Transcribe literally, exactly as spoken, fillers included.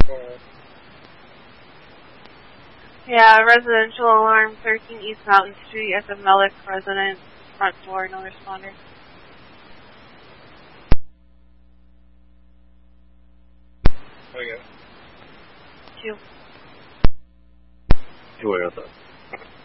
Yeah, residential alarm, thirteen East Mountain Street at the Melick residence, front door, no responder. Okay. Two. Two, I got that.